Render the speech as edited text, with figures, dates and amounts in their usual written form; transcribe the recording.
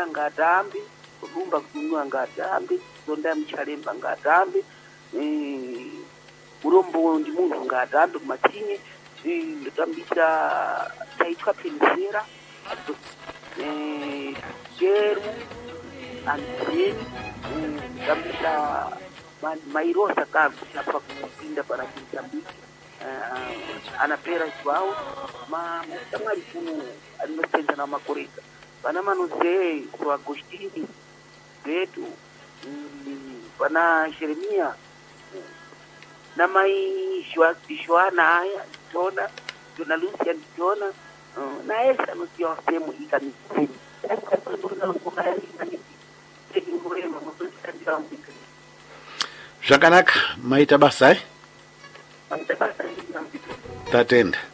Maria ngatambi, kudumba kunua ngatambi, zonda mchalemba ngatambi, urombo ndi munhu ngatambi kumathinye, ndotambisa taitwa pensera, Jeru, Andreni, ndotambisa Mairosa Carlos hapa kupinda para Mozambique. Anapera João, mtamali kuno alimesenza na makoreka. Pana manuze kwa Agostini wetu, pana Jeremia na mai Joana haya Jona Lucia Jona na esa no sio sehemu ikanisi. Zvakanaka maita basa tatenda.